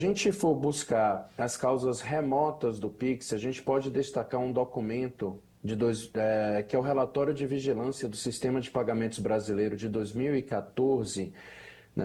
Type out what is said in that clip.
a gente for buscar as causas remotas do Pix, a gente pode destacar um documento que é o relatório de vigilância do Sistema de Pagamentos Brasileiro de 2014,